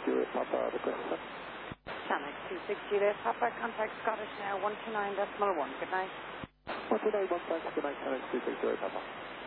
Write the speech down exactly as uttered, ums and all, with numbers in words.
Juliet Papa, request sir. Channel two six Juliet Papa, contact Scottish now one two nine decimal one. Good night. one two nine one, thanks, good night, Channel two six Juliet Papa.